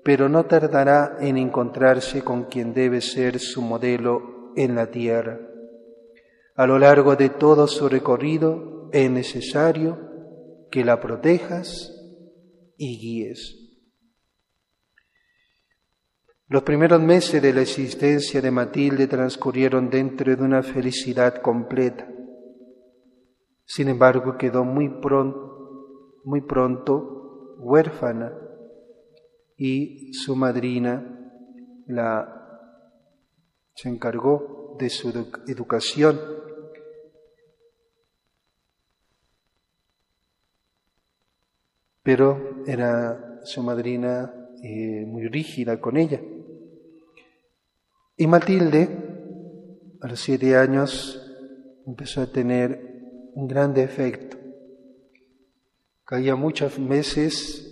pero no tardará en encontrarse con quien debe ser su modelo en la tierra. A lo largo de todo su recorrido es necesario que la protejas y guíes. Los primeros meses de la existencia de Matilde transcurrieron dentro de una felicidad completa. Sin embargo, quedó muy pronto huérfana y su madrina se encargó de su educación. Pero era su madrina muy rígida con ella. Y Matilde, a los 7 años, empezó a tener un gran defecto. Caía muchas veces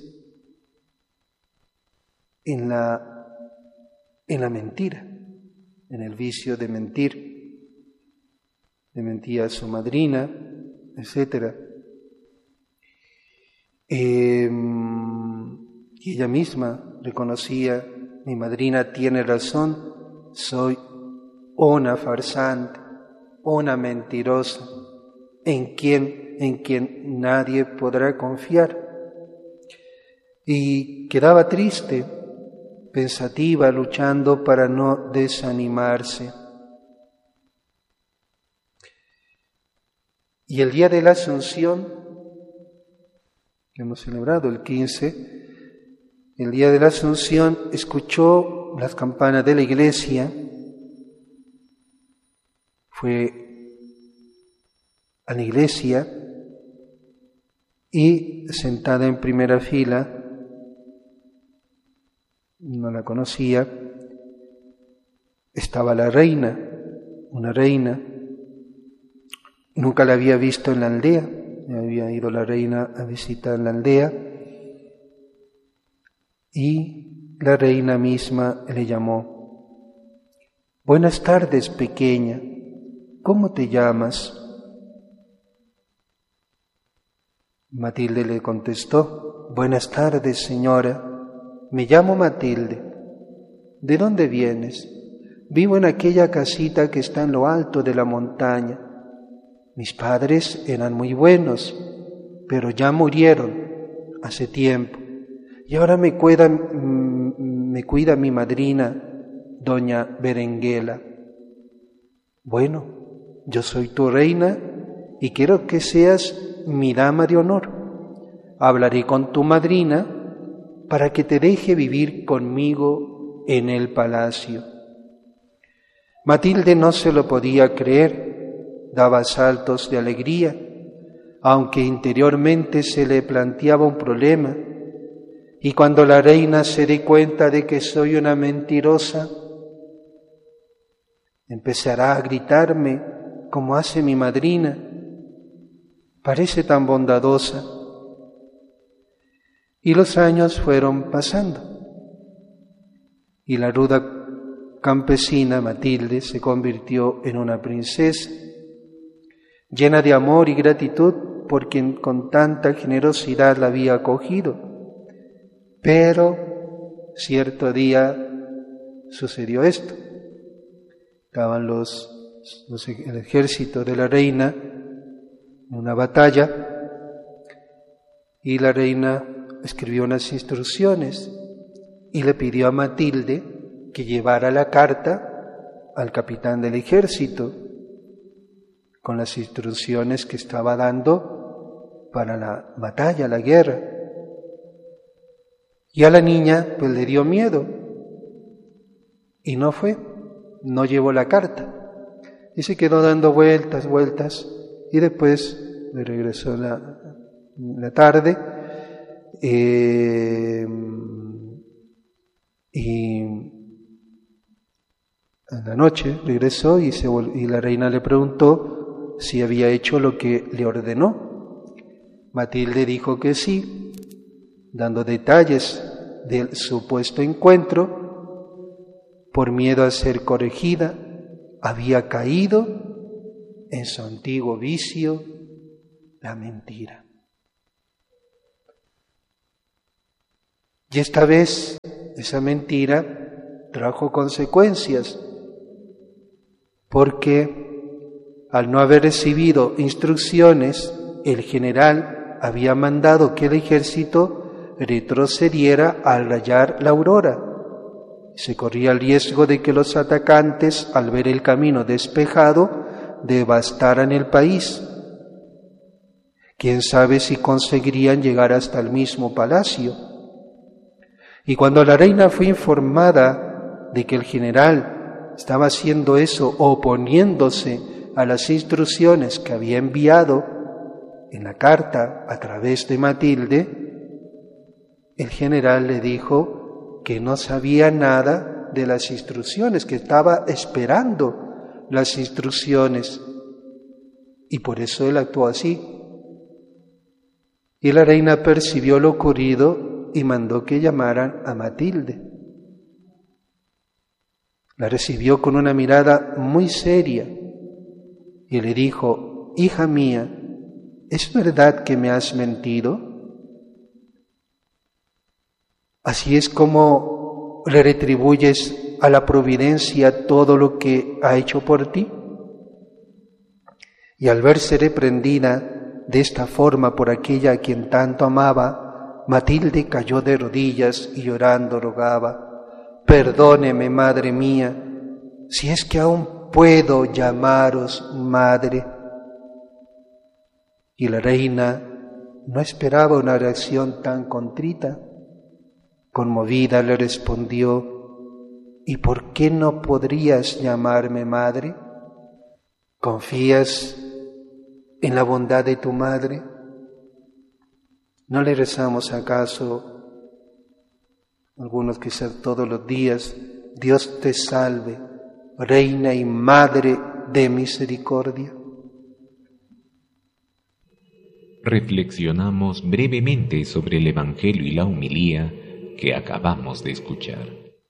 en la mentira, en el vicio de mentir. Le mentía a su madrina, etc. Y ella misma reconocía: mi madrina tiene razón, soy una farsante, una mentirosa, en quien nadie podrá confiar. Y quedaba triste, pensativa, luchando para no desanimarse. Y el día de la Asunción, que hemos celebrado el 15, el día de la Asunción escuchó las campanas de la iglesia, fue a la iglesia y sentada en primera fila, no la conocía, estaba la reina, una reina. Nunca la había visto en la aldea, había ido la reina a visitar la aldea y la reina misma le llamó: buenas tardes, pequeña, ¿cómo te llamas? Matilde le contestó: buenas tardes, señora, me llamo Matilde. ¿De dónde vienes? Vivo en aquella casita que está en lo alto de la montaña. Mis padres eran muy buenos, pero ya murieron hace tiempo. Y ahora me cuida mi madrina, doña Berenguela. Bueno, yo soy tu reina y quiero que seas mi dama de honor. Hablaré con tu madrina para que te deje vivir conmigo en el palacio. Matilde no se lo podía creer, daba saltos de alegría, aunque interiormente se le planteaba un problema. Y cuando la reina se dé cuenta de que soy una mentirosa, empezará a gritarme como hace mi madrina. Parece tan bondadosa. Y los años fueron pasando. Y la ruda campesina Matilde se convirtió en una princesa, llena de amor y gratitud por quien con tanta generosidad la había acogido. Pero cierto día sucedió esto. Estaban el ejército de la reina en una batalla y la reina escribió unas instrucciones y le pidió a Matilde que llevara la carta al capitán del ejército con las instrucciones que estaba dando para la batalla, la guerra. Y a la niña pues le dio miedo y no fue, no llevó la carta y se quedó dando vueltas y después le regresó la tarde y en la noche regresó y la reina le preguntó si había hecho lo que le ordenó. Matilde dijo que sí, dando detalles del supuesto encuentro. Por miedo a ser corregida, había caído en su antiguo vicio, la mentira. Y esta vez esa mentira trajo consecuencias, porque al no haber recibido instrucciones, el general había mandado que el ejército retrocediera al rayar la aurora. Se corría el riesgo de que los atacantes, al ver el camino despejado, devastaran el país. Quién sabe si conseguirían llegar hasta el mismo palacio. Y cuando la reina fue informada de que el general estaba haciendo eso, oponiéndose a las instrucciones que había enviado en la carta a través de Matilde, el general le dijo que no sabía nada de las instrucciones, que estaba esperando las instrucciones, y por eso él actuó así. Y la reina percibió lo ocurrido y mandó que llamaran a Matilde. La recibió con una mirada muy seria y le dijo: hija mía, ¿es verdad que me has mentido? ¿Así es como le retribuyes a la providencia todo lo que ha hecho por ti? Y al verse reprendida de esta forma por aquella a quien tanto amaba, Matilde cayó de rodillas y llorando rogaba: perdóneme, madre mía, si es que aún puedo llamaros madre. Y la reina no esperaba una reacción tan contrita. Conmovida le respondió: ¿y por qué no podrías llamarme madre? ¿Confías en la bondad de tu madre? ¿No le rezamos acaso, algunos quizás todos los días: Dios te salve, Reina y Madre de misericordia? Reflexionamos brevemente sobre el Evangelio y la homilía que acabamos de escuchar.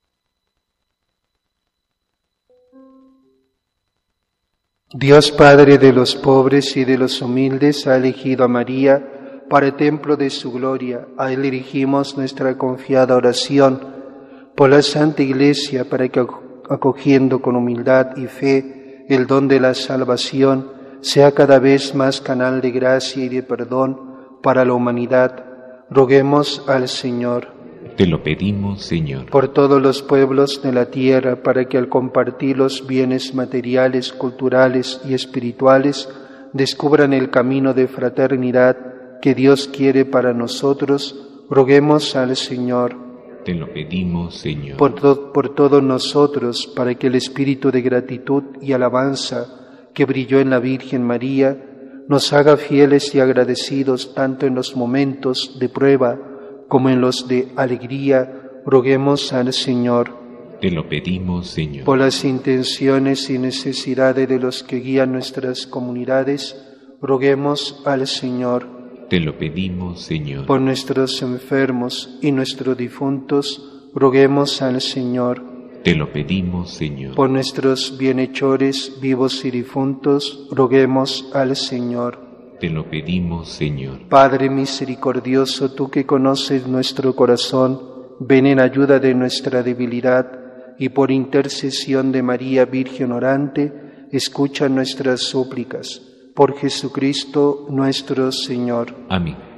Dios Padre de los pobres y de los humildes ha elegido a María para templo de su gloria. A Él dirigimos nuestra confiada oración por la Santa Iglesia, para que, acogiendo con humildad y fe el don de la salvación, sea cada vez más canal de gracia y de perdón para la humanidad. Roguemos al Señor. Te lo pedimos, Señor. Por todos los pueblos de la tierra, para que al compartir los bienes materiales, culturales y espirituales, descubran el camino de fraternidad que Dios quiere para nosotros, roguemos al Señor. Te lo pedimos, Señor. Por todos nosotros, para que el espíritu de gratitud y alabanza que brilló en la Virgen María nos haga fieles y agradecidos tanto en los momentos de prueba como en los de alegría, roguemos al Señor. Te lo pedimos, Señor. Por las intenciones y necesidades de los que guían nuestras comunidades, roguemos al Señor. Te lo pedimos, Señor. Por nuestros enfermos y nuestros difuntos, roguemos al Señor. Te lo pedimos, Señor. Por nuestros bienhechores vivos y difuntos, roguemos al Señor. Te lo pedimos, Señor. Padre misericordioso, tú que conoces nuestro corazón, ven en ayuda de nuestra debilidad y por intercesión de María Virgen orante, escucha nuestras súplicas. Por Jesucristo nuestro Señor. Amén.